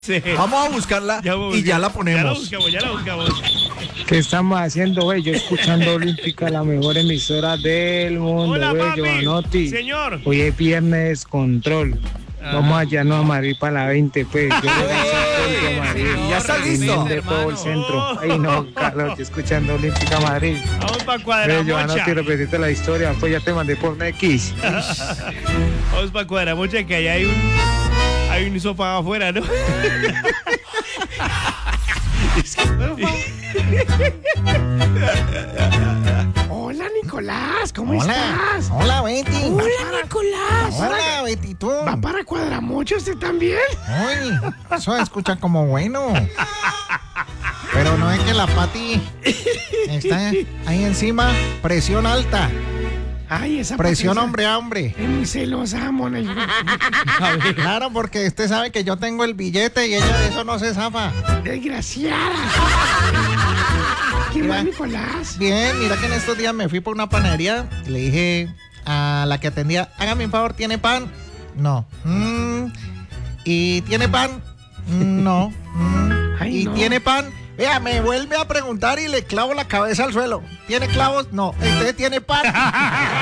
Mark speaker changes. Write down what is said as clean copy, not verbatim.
Speaker 1: Sí.
Speaker 2: Vamos a buscarla y ya la ponemos.
Speaker 1: Ya la buscamos.
Speaker 3: ¿Qué estamos haciendo, güey? Yo escuchando Olímpica, la mejor emisora del mundo,
Speaker 1: Hola,
Speaker 3: güey,
Speaker 1: papi.
Speaker 3: Giovanotti.
Speaker 1: Señor.
Speaker 3: Hoy es viernes control. Vamos allá no a Madrid para la 20, pues. Yo le voy a hacer a Madrid.
Speaker 2: ¿Ya está listo?
Speaker 3: De todo el centro. Ay, no, Carlos, yo escuchando Olímpica Madrid.
Speaker 1: Vamos para
Speaker 3: Pero
Speaker 1: Cuadramocha.
Speaker 3: Giovanotti, repetiste la historia, pues ya te mandé por X.
Speaker 1: Vamos para Cuadramocha, que allá hay un sofá afuera, ¿no?
Speaker 4: Hola, Nicolás, ¿cómo estás?
Speaker 5: Hola, Betty.
Speaker 4: Hola, Nicolás.
Speaker 5: Hola, Betty, tú.
Speaker 4: ¿Va para Cuadramocha usted también?
Speaker 5: Uy, eso se escucha como bueno. Pero no es que la Pati está ahí encima, presión alta,
Speaker 4: Ay, esa
Speaker 5: presión
Speaker 4: Patricia
Speaker 5: hombre a hombre.
Speaker 4: es muy celosa, mona.
Speaker 5: Claro, porque usted sabe que yo tengo el billete y ella de eso no se zafa.
Speaker 4: Desgraciada. ¿Qué más, Nicolás?
Speaker 5: Bien, mira que en estos días me fui por una panadería y le dije a la que atendía, hágame un favor, ¿tiene pan? No. ¿Y tiene pan? No.
Speaker 4: Ay,
Speaker 5: ¿Y
Speaker 4: no.
Speaker 5: tiene pan? Vea, me vuelve a preguntar y le clavo la cabeza al suelo. ¿Tiene clavos? No. ¿Usted tiene pan?